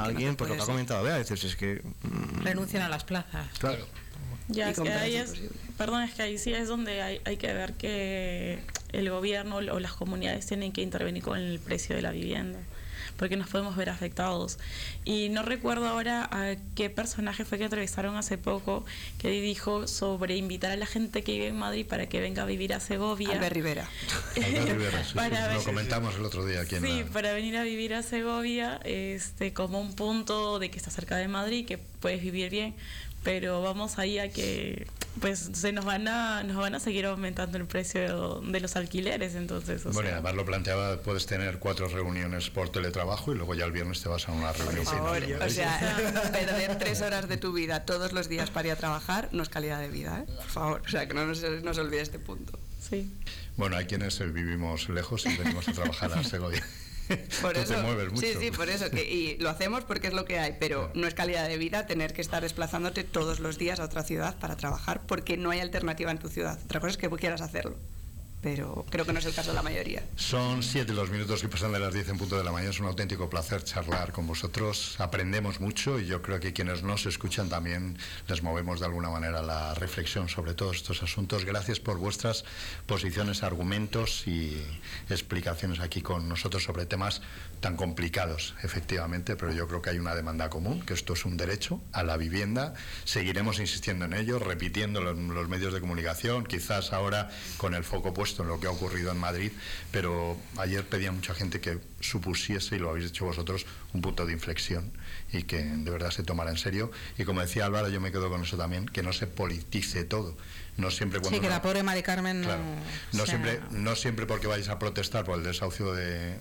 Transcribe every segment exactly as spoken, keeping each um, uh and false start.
a alguien, por lo que ha ser. comentado Bea, dices, es que... Mm, renuncian a las plazas. Claro. Ya, es que ahí es, perdón, es que ahí sí es donde hay, hay que ver que el gobierno o las comunidades tienen que intervenir con el precio de la vivienda, porque nos podemos ver afectados. Y no recuerdo ahora a qué personaje fue que entrevistaron hace poco, que dijo sobre invitar a la gente que vive en Madrid para que venga a vivir a Segovia. Albert Rivera. Albert Rivera, sí, para sí, lo comentamos el otro día aquí en Sí, la... para venir a vivir a Segovia, este, como un punto de que está cerca de Madrid, que puedes vivir bien, pero vamos ahí a que pues se nos van a nos van a seguir aumentando el precio de los alquileres, entonces o bueno, sea, además lo planteaba, puedes tener cuatro reuniones por teletrabajo y luego ya el viernes te vas a una reunión. Por favor, o sea, perder tres horas de tu vida todos los días para ir a trabajar no es calidad de vida, ¿eh? Por favor, o sea, que no nos, no se olvide este punto. Sí. Bueno, hay quienes vivimos lejos y venimos a trabajar a Segovia. Por Tú eso, te mueves mucho. sí, sí, por eso, que, y lo hacemos porque es lo que hay, pero no es calidad de vida tener que estar desplazándote todos los días a otra ciudad para trabajar porque no hay alternativa en tu ciudad. Otra cosa es que quieras hacerlo, pero creo que no es el caso de la mayoría. Son siete los minutos que pasan de las diez en punto de la mañana. Es un auténtico placer charlar con vosotros. Aprendemos mucho y yo creo que quienes nos escuchan también les movemos de alguna manera la reflexión sobre todos estos asuntos. Gracias por vuestras posiciones, argumentos y explicaciones aquí con nosotros sobre temas tan complicados, efectivamente, pero yo creo que hay una demanda común, que esto es un derecho a la vivienda. Seguiremos insistiendo en ello, repitiéndolo en los medios de comunicación, quizás ahora con el foco puesto en lo que ha ocurrido en Madrid, pero ayer pedía mucha gente que supusiese, y lo habéis hecho vosotros, un punto de inflexión y que de verdad se tomara en serio. Y como decía Álvaro, yo me quedo con eso también, que no se politice todo. No siempre cuando sí, que no, la pobre Mari Carmen no, claro, no, o sea, siempre, no siempre porque vais a protestar por el desahucio de,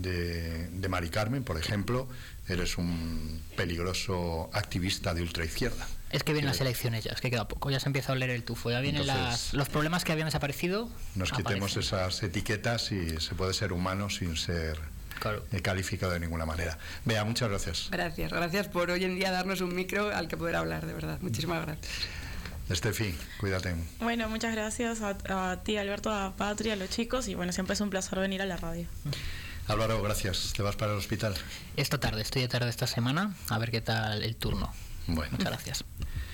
de, de Mari Carmen, por ejemplo, eres un peligroso activista de ultraizquierda. Es que vienen las elecciones ya, es que queda poco, ya se empieza a oler el tufo, ya vienen Entonces, las, los problemas que habían desaparecido. Nos quitemos aparecen. esas etiquetas y se puede ser humano sin ser claro. calificado de ninguna manera. Bea, muchas gracias. Gracias, gracias por hoy en día darnos un micro al que poder hablar, de verdad. Muchísimas gracias. Estefi, cuídate. Bueno, muchas gracias a, a ti, Alberto, a Patria, a los chicos, y bueno, siempre es un placer venir a la radio. Álvaro, gracias. ¿Te vas para el hospital? Esta tarde, estoy de tarde esta semana, a ver qué tal el turno. Bueno. Muchas gracias.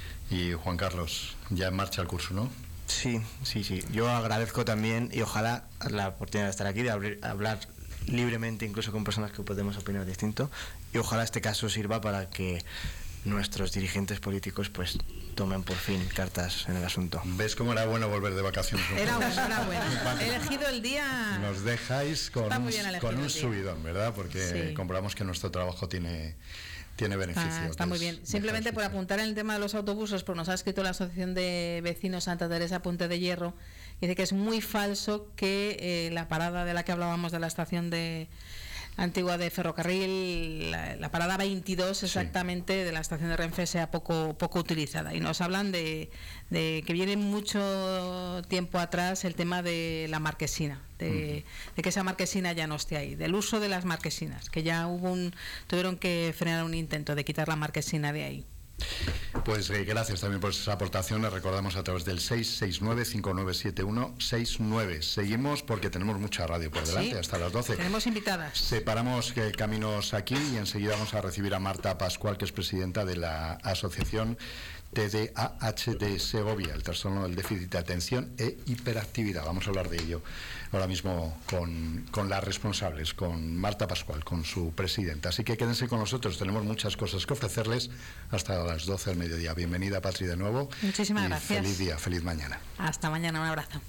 Y Juan Carlos, ya en marcha el curso, ¿no? Sí, sí, sí. Yo agradezco también y ojalá la oportunidad de estar aquí, de abrir, hablar libremente incluso con personas que podemos opinar distinto, y ojalá este caso sirva para que nuestros dirigentes políticos pues tomen por fin cartas en el asunto. ¿Ves cómo era bueno volver de vacaciones? Era bueno, era bueno. He elegido el día. Nos dejáis con un, con un el subidón, ¿verdad? Porque sí, comprobamos que nuestro trabajo tiene, tiene beneficios. Ah, está muy bien. Simplemente por apuntar en el tema de los autobuses, pues nos ha escrito la Asociación de Vecinos Santa Teresa Puente de Hierro, dice que es muy falso que eh, la parada de la que hablábamos de la estación de antigua de ferrocarril, la, la parada veintidós exactamente, sí, de la estación de Renfe sea poco poco utilizada, y nos hablan de, de que viene mucho tiempo atrás el tema de la marquesina, de, uh-huh. de que esa marquesina ya no esté ahí, del uso de las marquesinas, que ya hubo un tuvieron que frenar un intento de quitar la marquesina de ahí. Pues eh, gracias también por esa aportación. Les recordamos a través del seis seis nueve, cinco nueve siete uno seis nueve. Seguimos porque tenemos mucha radio por delante, sí, hasta las doce. Tenemos invitadas. Separamos eh, caminos aquí y enseguida vamos a recibir a Marta Pascual, que es presidenta de la asociación T D A H de Segovia, el trastorno del déficit de atención e hiperactividad. Vamos a hablar de ello ahora mismo con, con las responsables, con Marta Pascual, con su presidenta. Así que quédense con nosotros, tenemos muchas cosas que ofrecerles hasta las doce del mediodía. Bienvenida, Patri, de nuevo. Muchísimas y gracias. Feliz día, feliz mañana. Hasta mañana, un abrazo.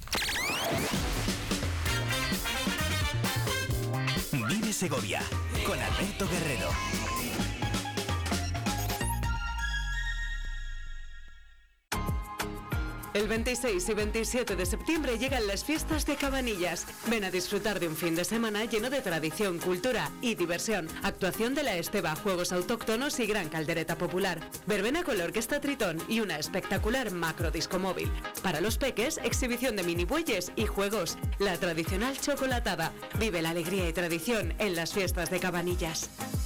Vive Segovia con Alberto Guerrero. El veintiséis y veintisiete de septiembre llegan las fiestas de Cabanillas. Ven a disfrutar de un fin de semana lleno de tradición, cultura y diversión. Actuación de la Esteba, juegos autóctonos y gran caldereta popular. Verbena con la Orquesta Tritón y una espectacular macro disco móvil. Para los peques, exhibición de mini bueyes y juegos. La tradicional chocolatada. Vive la alegría y tradición en las fiestas de Cabanillas.